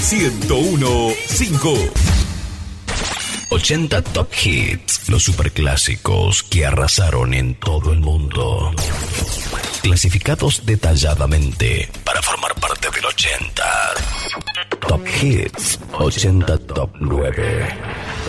101.5. 80 Top Hits, los superclásicos que arrasaron en todo el mundo. Clasificados detalladamente para formar parte del 80. Top Hits 80 Top 9.